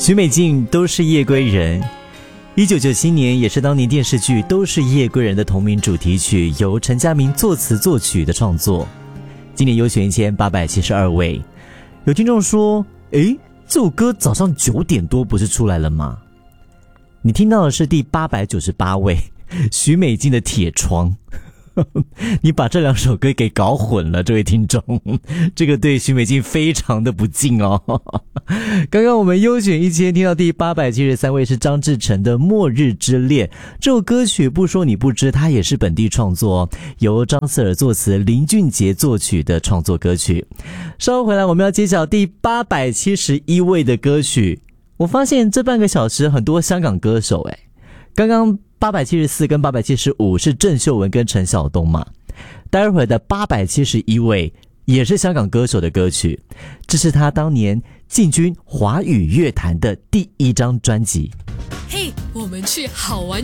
许美静都是夜归人，1997年也是当年电视剧《都是夜归人》的同名主题曲，由陈嘉明作词作曲的创作。今年优选1872位。有听众说，这首歌早上9点多不是出来了吗？你听到的是第898位，许美静的《铁窗》。你把这两首歌给搞混了，这位听众，这个对许美静非常的不敬哦。刚刚我们优选1000听到第873位是张志成的《末日之恋》，这首歌曲不说你不知，它也是本地创作，由张瑟尔作词，林俊杰作曲的创作歌曲。稍后回来我们要揭晓第871位的歌曲。我发现这半个小时很多香港歌手刚刚874跟875是郑秀文跟陈晓东嘛，待会儿的871位也是香港歌手的歌曲，这是他当年进军华语乐坛的第一张专辑。 嘿，我们去好玩